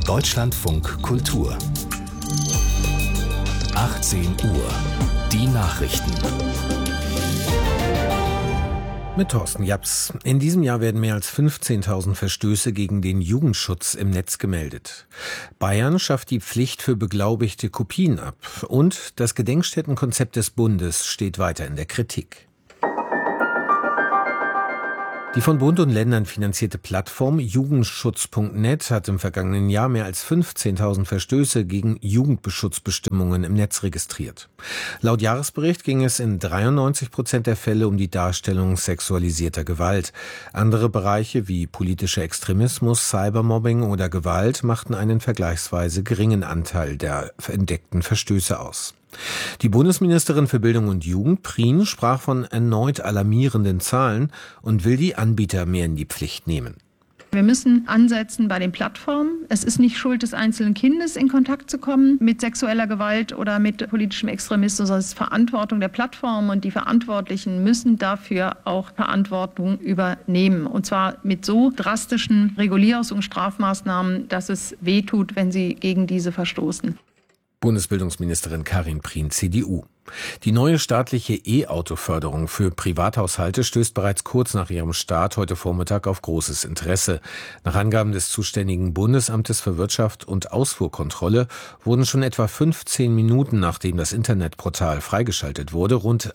Deutschlandfunk Kultur 18 Uhr. Die Nachrichten. Mit Thorsten Japs. In diesem Jahr werden mehr als 15.000 Verstöße gegen den Jugendschutz im Netz gemeldet. Bayern schafft die Pflicht für beglaubigte Kopien ab. Und das Gedenkstättenkonzept des Bundes steht weiter in der Kritik. Die von Bund und Ländern finanzierte Plattform Jugendschutz.net hat im vergangenen Jahr mehr als 15.000 Verstöße gegen Jugendbeschutzbestimmungen im Netz registriert. Laut Jahresbericht ging es in 93% der Fälle um die Darstellung sexualisierter Gewalt. Andere Bereiche wie politischer Extremismus, Cybermobbing oder Gewalt machten einen vergleichsweise geringen Anteil der entdeckten Verstöße aus. Die Bundesministerin für Bildung und Jugend, Prien, sprach von erneut alarmierenden Zahlen und will die Anbieter mehr in die Pflicht nehmen. Wir müssen ansetzen bei den Plattformen. Es ist nicht Schuld des einzelnen Kindes, in Kontakt zu kommen mit sexueller Gewalt oder mit politischem Extremismus, sondern es ist Verantwortung der Plattformen und die Verantwortlichen müssen dafür auch Verantwortung übernehmen. Und zwar mit so drastischen Regulierungs- und Strafmaßnahmen, dass es wehtut, wenn sie gegen diese verstoßen. Bundesbildungsministerin Karin Prien, CDU. Die neue staatliche E-Auto-Förderung für Privathaushalte stößt bereits kurz nach ihrem Start heute Vormittag auf großes Interesse. Nach Angaben des zuständigen Bundesamtes für Wirtschaft und Ausfuhrkontrolle wurden schon etwa 15 Minuten nachdem das Internetportal freigeschaltet wurde, rund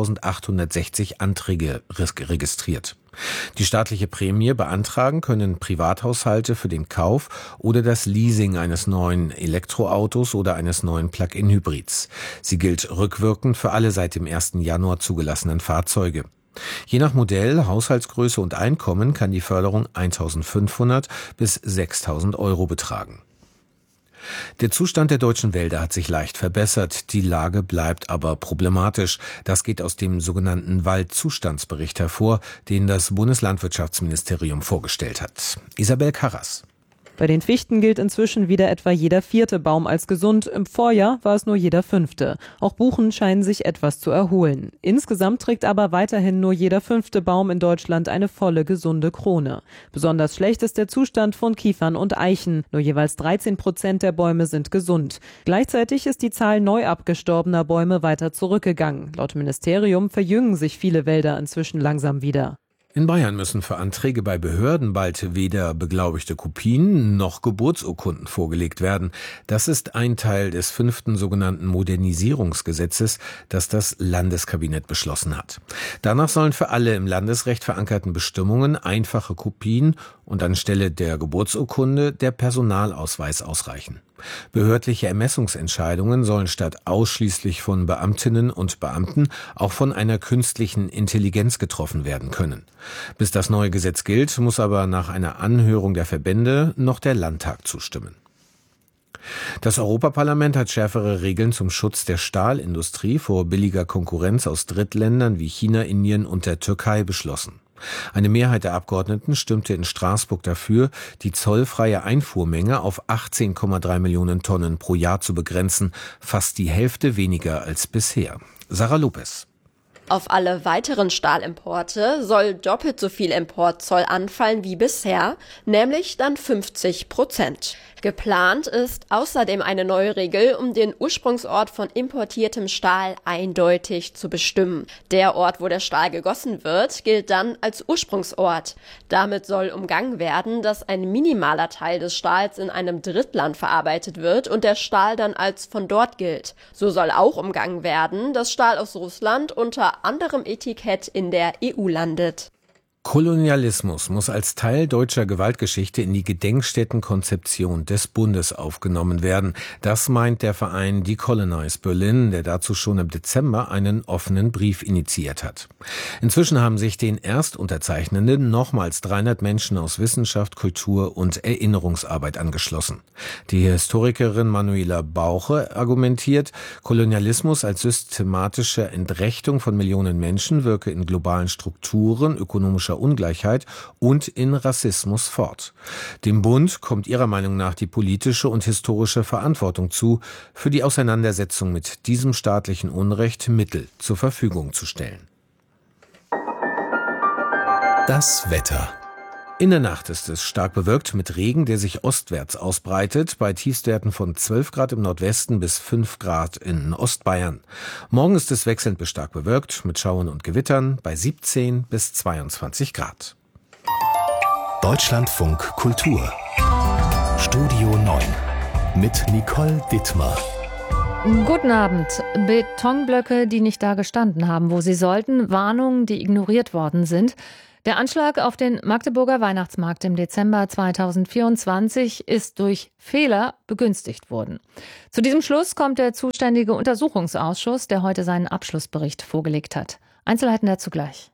1.860 Anträge registriert. Die staatliche Prämie beantragen können Privathaushalte für den Kauf oder das Leasing eines neuen Elektroautos oder eines neuen Plug-in-Hybrids. Sie gilt rückwirkend für alle seit dem 1. Januar zugelassenen Fahrzeuge. Je nach Modell, Haushaltsgröße und Einkommen kann die Förderung 1.500 bis 6.000 Euro betragen. Der Zustand der deutschen Wälder hat sich leicht verbessert, die Lage bleibt aber problematisch. Das geht aus dem sogenannten Waldzustandsbericht hervor, den das Bundeslandwirtschaftsministerium vorgestellt hat. Isabel Karras. Bei den Fichten gilt inzwischen wieder etwa jeder 4. Baum als gesund. Im Vorjahr war es nur jeder 5. Auch Buchen scheinen sich etwas zu erholen. Insgesamt trägt aber weiterhin nur jeder 5. Baum in Deutschland eine volle, gesunde Krone. Besonders schlecht ist der Zustand von Kiefern und Eichen. Nur jeweils 13% der Bäume sind gesund. Gleichzeitig ist die Zahl neu abgestorbener Bäume weiter zurückgegangen. Laut Ministerium verjüngen sich viele Wälder inzwischen langsam wieder. In Bayern müssen für Anträge bei Behörden bald weder beglaubigte Kopien noch Geburtsurkunden vorgelegt werden. Das ist ein Teil des 5. sogenannten Modernisierungsgesetzes, das das Landeskabinett beschlossen hat. Danach sollen für alle im Landesrecht verankerten Bestimmungen einfache Kopien und anstelle der Geburtsurkunde der Personalausweis ausreichen. Behördliche Ermessungsentscheidungen sollen statt ausschließlich von Beamtinnen und Beamten auch von einer künstlichen Intelligenz getroffen werden können. Bis das neue Gesetz gilt, muss aber nach einer Anhörung der Verbände noch der Landtag zustimmen. Das Europaparlament hat schärfere Regeln zum Schutz der Stahlindustrie vor billiger Konkurrenz aus Drittländern wie China, Indien und der Türkei beschlossen. Eine Mehrheit der Abgeordneten stimmte in Straßburg dafür, die zollfreie Einfuhrmenge auf 18,3 Millionen Tonnen pro Jahr zu begrenzen, fast die Hälfte weniger als bisher. Sarah Lopez. Auf alle weiteren Stahlimporte soll doppelt so viel Importzoll anfallen wie bisher, nämlich dann 50%. Geplant ist außerdem eine neue Regel, um den Ursprungsort von importiertem Stahl eindeutig zu bestimmen. Der Ort, wo der Stahl gegossen wird, gilt dann als Ursprungsort. Damit soll umgangen werden, dass ein minimaler Teil des Stahls in einem Drittland verarbeitet wird und der Stahl dann als von dort gilt. So soll auch umgangen werden, dass Stahl aus Russland unter anderem Etikett in der EU landet. Kolonialismus muss als Teil deutscher Gewaltgeschichte in die Gedenkstättenkonzeption des Bundes aufgenommen werden. Das meint der Verein Decolonize Berlin, der dazu schon im Dezember einen offenen Brief initiiert hat. Inzwischen haben sich den Erstunterzeichnenden nochmals 300 Menschen aus Wissenschaft, Kultur und Erinnerungsarbeit angeschlossen. Die Historikerin Manuela Bauche argumentiert, Kolonialismus als systematische Entrechtung von Millionen Menschen wirke in globalen Strukturen, ökonomischer Ungleichheit und in Rassismus fort. Dem Bund kommt ihrer Meinung nach die politische und historische Verantwortung zu, für die Auseinandersetzung mit diesem staatlichen Unrecht Mittel zur Verfügung zu stellen. Das Wetter. In der Nacht ist es stark bewölkt mit Regen, der sich ostwärts ausbreitet, bei Tiefstwerten von 12 Grad im Nordwesten bis 5 Grad in Ostbayern. Morgen ist es wechselnd bis stark bewölkt mit Schauern und Gewittern bei 17 bis 22 Grad. Deutschlandfunk Kultur. Studio 9 mit Nicole Dittmar. Guten Abend. Betonblöcke, die nicht da gestanden haben, wo sie sollten, Warnungen, die ignoriert worden sind. Der Anschlag auf den Magdeburger Weihnachtsmarkt im Dezember 2024 ist durch Fehler begünstigt worden. Zu diesem Schluss kommt der zuständige Untersuchungsausschuss, der heute seinen Abschlussbericht vorgelegt hat. Einzelheiten dazu gleich.